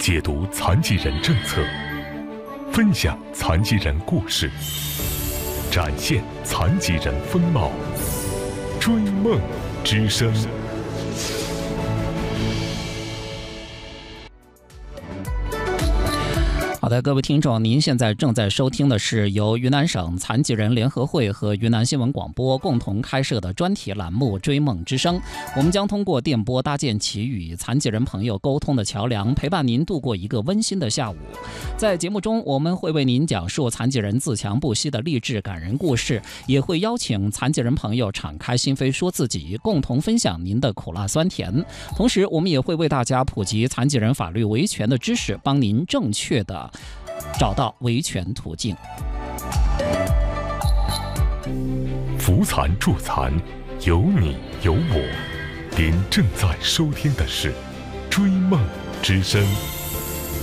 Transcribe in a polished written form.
解读残疾人政策，分享残疾人故事，展现残疾人风貌，追梦之声。 好的，各位听众，您现在正在收听的是由云南省残疾人联合会和云南新闻广播共同开设的专题栏目《追梦之声》。我们将通过电波搭建起与残疾人朋友沟通的桥梁，陪伴您度过一个温馨的下午。在节目中，我们会为您讲述残疾人自强不息的励志感人故事，也会邀请残疾人朋友敞开心扉说自己，共同分享您的苦辣酸甜。同时，我们也会为大家普及残疾人法律维权的知识，帮您正确的找到维权途径。 扶残助残，有你有我。您正在收听的是《追梦之声》。